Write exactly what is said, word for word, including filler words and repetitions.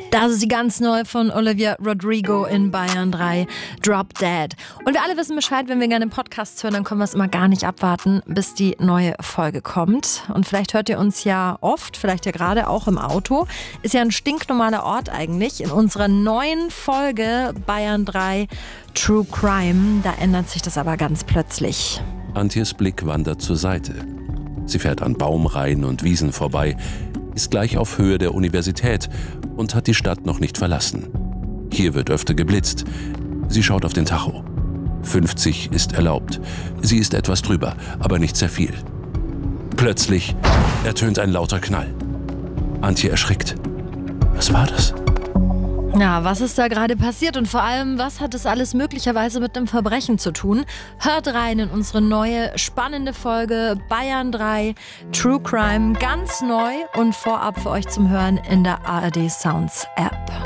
Das ist die ganz neu von Olivia Rodrigo in Bayern drei, Drop Dead. Und wir alle wissen Bescheid, wenn wir gerne Podcasts hören, dann können wir es immer gar nicht abwarten, bis die neue Folge kommt. Und vielleicht hört ihr uns ja oft, vielleicht ja gerade auch im Auto. Ist ja ein stinknormaler Ort eigentlich. In unserer neuen Folge Bayern drei True Crime, da ändert sich das aber ganz plötzlich. Antjes Blick wandert zur Seite. Sie fährt an Baumreihen und Wiesen vorbei, ist gleich auf Höhe der Universität und hat die Stadt noch nicht verlassen. Hier wird öfter geblitzt. Sie schaut auf den Tacho. fünfzig ist erlaubt. Sie ist etwas drüber, aber nicht sehr viel. Plötzlich ertönt ein lauter Knall. Antje erschrickt. Was war das? Ja, was ist da gerade passiert und vor allem, was hat das alles möglicherweise mit einem Verbrechen zu tun? Hört rein in unsere neue, spannende Folge Bayern drei True Crime, ganz neu und vorab für euch zum Hören in der A R D Sounds App.